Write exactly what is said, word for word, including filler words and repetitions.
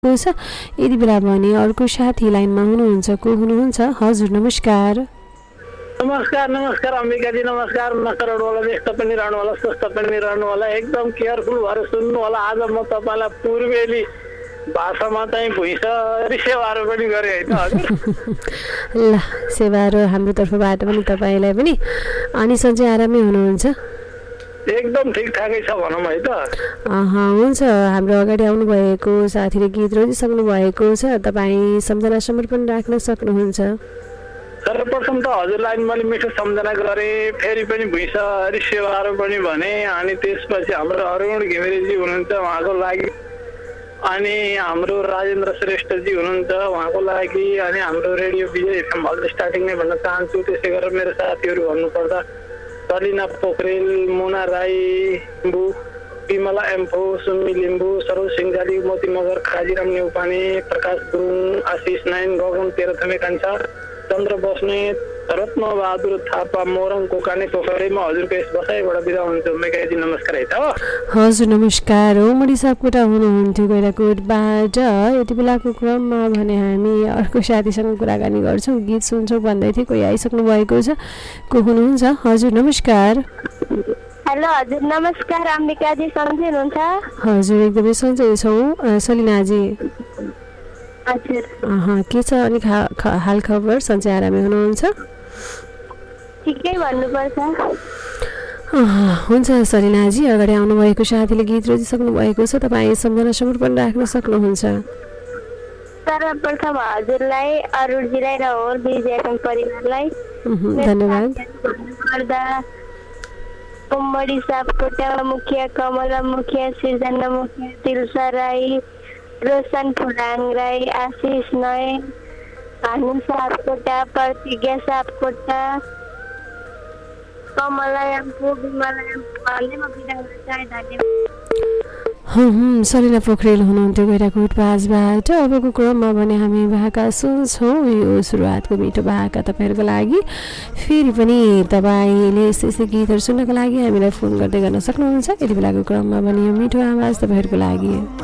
छ यति बेला भने अर्को साथी लाइनमा हुनुहुन्छ को हुनुहुन्छ हजुर नमस्कार नमस्कार नमस्कार अम्बिकाजी नमस्कार नमस्कार रहनुहोला व्यस्त पनि रहनुहोला स्वस्थ पनि रहनुहोला एकदम केयरफुल भएर सुन्नु होला आज म तपाईलाई पूर्वेली भाषामा चाहिँ भुइँसरी सेवाहरू पनि गरे हैन हजुर ल सेवाहरू हाम्रो तर्फबाट पनि तपाईलाई पनि अनि सन्चै आरामै हुनुहुन्छ एकदम ठिकठाकै छ भनौँ है त अह हुन्छ हाम्रो अगाडि आउनु भएको साथीले गीत रोजिसक्नु भएको छ तपाईँ सम्झना समर्पण राख्न सक्नुहुन्छ सर्वप्रथम त हजुरलाई मैले मिठो सम्झना गरेँ फेरि पनि भुइँसरी सेवाहरू पनि भने अनि त्यसपछि हाम्रो अरुण घिमिरेजी हुनुहुन्छ उहाँको लागि अनि हाम्रो राजेन्द्र श्रेष्ठजी हुनुहुन्छ उहाँको लागि अनि हाम्रो रेडियो विजय एफएम हल स्टार्टिङ नै भन्न चाहन्छु त्यसै गरेर मेरो साथीहरू भन्नुपर्दा सलिना पोखरेल मुना राई लिम्बू विमला एम्फो सुम्मी लिम्बू सरोज सिंहजाली मोती मगर खाजीराम नेउपाने प्रकाश गुरुङ आशिष नाइन गगन तेह्रथमे कान्छा चन्द्र बस्नेत रत्न बहादुर थापा मोरङ कोकाने पोखरेलमा हजुरको यस बसाइबाट बिदा हुन्छु मेकाजी नमस्कार है त हजुर नमस्कार हो मुडी सापकोटा हुनुहुन्थ्यो गैराकोटबाट यति बेलाको क्रममा भने हामी अर्को साथीसँग कुराकानी गर्छौँ गीत सुन्छौँ भन्दै थियो कोही आइसक्नु भएको छ को हुनुहुन्छ हजुर नमस्कार हेलो हजुर नमस्कार अम्बिकाजी सन्चै हुनुहुन्छ हजुर एकदमै सन्चै छौँ सलिनाजी हजुर अह के छ अनि हाल खबर सन्चै आरामै हुनुहुन्छ ठिकै भन्नुपर्छ हुन्छ सलिनाजी अगाडि आउनुभएको साथीले गीत रोजिसक्नु भएको छ तपाईँ सम्झना समर्पण राख्न सक्नुहुन्छ सर्वप्रथम हजुरलाई अरुणजीलाई र होल विजयको परिवारलाई धन्यवाद कुम्बडी सापकोटा मुखिया कमला मुखिया सृजना मुखिया तिलसा राई रोशन फुलाङ राई आशिष नयन भानु सापकोटा प्रतिज्ञा सापकोटा कमला एम्फो विमला एम्फोले म बिदा हुन चाहे धन्यवाद सलिना पोखरेल हुनुहुन्थ्यो गैराकोट पाँचबाट अबको क्रममा भने हामी भाका सुन्छौँ यो सुरुवातको मिठो भाका तपाईँहरूको लागि फेरि पनि तपाईँले यस्तै यस्तै गीतहरू सुन्नको लागि हामीलाई फोन गर्दै गर्न सक्नुहुन्छ यति बेलाको क्रममा भने यो मिठो आवाज तपाईँहरूको लागि